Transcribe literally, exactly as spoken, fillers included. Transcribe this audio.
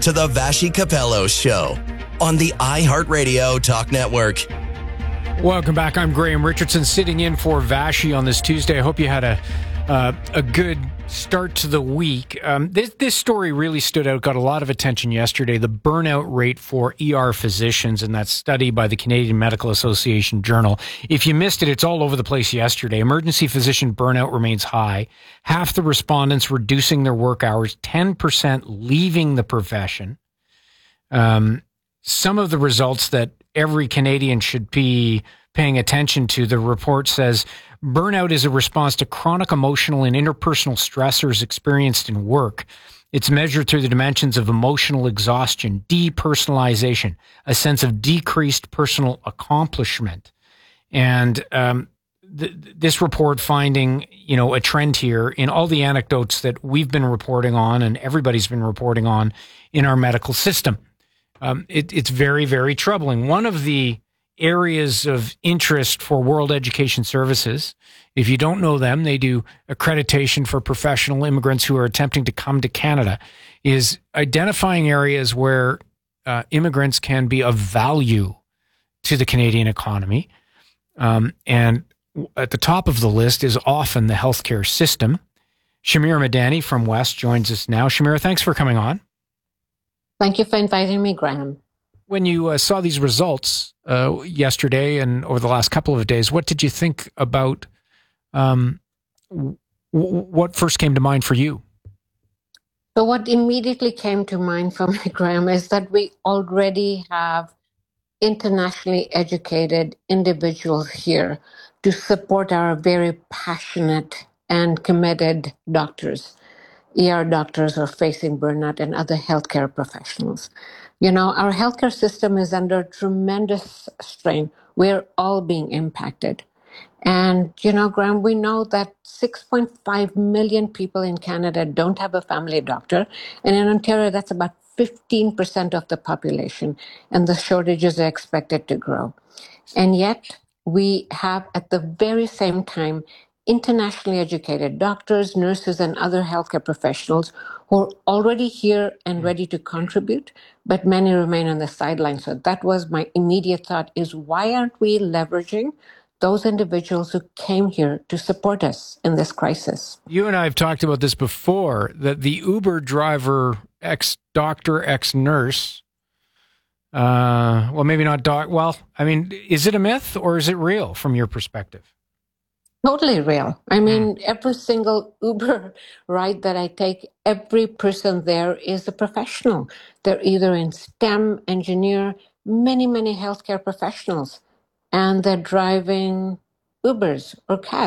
to the Vashi Capello Show on the iHeartRadio Talk Network. Welcome back. I'm Graham Richardson, sitting in for Vashi on this Tuesday. I hope you had a uh, a good start to the week. Um, this this story really stood out, got a lot of attention yesterday. The burnout rate for E R physicians in that study by the Canadian Medical Association Journal. If you missed it, it's all over the place yesterday. Emergency physician burnout remains high. Half the respondents reducing their work hours, ten percent leaving the profession. Um, some of the results that every Canadian should be paying attention to. The report says burnout is a response to chronic emotional and interpersonal stressors experienced in work. It's measured through the dimensions of emotional exhaustion, depersonalization, a sense of decreased personal accomplishment. And um, th- this report finding, you know, a trend here in all the anecdotes that we've been reporting on and everybody's been reporting on in our medical system. Um, it, it's very, very troubling. One of the areas of interest for World Education Services, if you don't know them, they do accreditation for professional immigrants who are attempting to come to Canada, is identifying areas where uh, immigrants can be of value to the Canadian economy. Um, and at the top of the list is often the healthcare system. Shamira Madani from West joins us now. Shamira, thanks for coming on. Thank you for inviting me, Graham. When you uh, saw these results uh, yesterday and over the last couple of days, what did you think about um, w- what first came to mind for you? So what immediately came to mind for me, Graham, is that we already have internationally educated individuals here to support our very passionate and committed doctors. E R doctors are facing burnout and other healthcare professionals. You know, our healthcare system is under tremendous strain. We're all being impacted. And, you know, Graham, we know that six point five million people in Canada don't have a family doctor. And in Ontario, that's about fifteen percent of the population. And the shortages are expected to grow. And yet, we have at the very same time internationally educated doctors, nurses, and other healthcare professionals who are already here and ready to contribute, but many remain on the sidelines. So that was my immediate thought is why aren't we leveraging those individuals who came here to support us in this crisis? You and I have talked about this before, that the Uber driver, ex-doctor, ex-nurse, uh, well, maybe not doc. Well, I mean, is it a myth or is it real from your perspective? Totally real. I mean, mm. every single Uber ride that I take, every person there is a professional. They're either in STEM, engineer, many, many healthcare professionals, and they're driving Ubers or cabs.